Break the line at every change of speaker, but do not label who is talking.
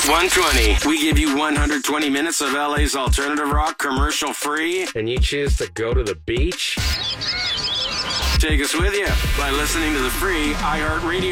Hot 120. We give you 120 minutes of LA's alternative rock commercial free, and you choose to go to the beach? Take us with you by listening to the free iHeartRadio